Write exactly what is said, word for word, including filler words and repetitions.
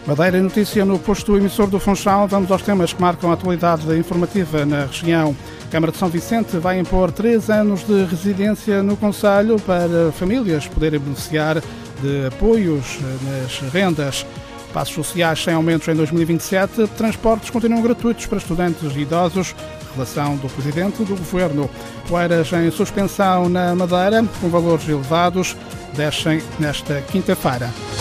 Madeira e notícia no posto emissor do Funchal. Vamos aos temas que marcam a atualidade informativa na região. A Câmara de São Vicente vai impor três anos de residência no concelho para famílias poderem beneficiar de apoios nas rendas. Passos sociais sem aumentos em dois mil e vinte e sete. Transportes continuam gratuitos para estudantes e idosos. Relação do Presidente do Governo. Poeiras em suspensão na Madeira, com valores elevados, descem nesta quinta-feira.